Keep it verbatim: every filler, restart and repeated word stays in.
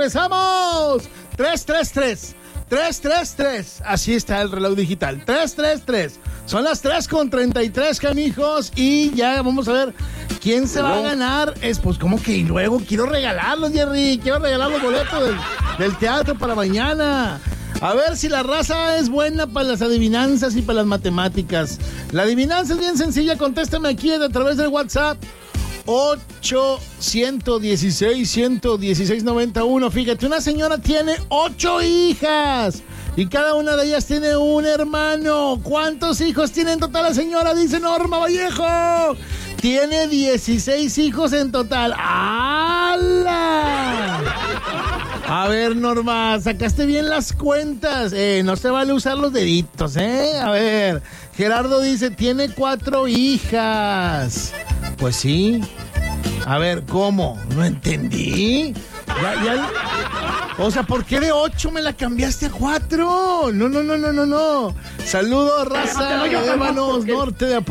regresamos. tres tres tres. tres tres tres. Así está el reloj digital. tres tres tres. Son las tres con treinta y tres, canijos. Y ya vamos a ver quién se va a ganar. Es pues como que y luego quiero regalarlos, Jerry. Quiero regalar los boletos del, del teatro para mañana. A ver si la raza es buena para las adivinanzas y para las matemáticas. La adivinanza es bien sencilla. Contéstame aquí a través del WhatsApp. ocho uno seis, uno uno seis, nueve uno. Fíjate, una señora tiene ocho hijas y cada una de ellas tiene un hermano. ¿Cuántos hijos tiene en total la señora? Dice Norma Vallejo. Tiene dieciséis hijos en total. ¡Hala! A ver, Norma, sacaste bien las cuentas. Eh, no se vale usar los deditos, ¿eh? A ver, Gerardo dice, tiene cuatro hijas. Pues sí. A ver, ¿cómo? No entendí. Ya, ya... O sea, ¿por qué de ocho me la cambiaste a cuatro? No, no, no, no, no, no. Saludos, raza, hermanos, norte de Apodaca.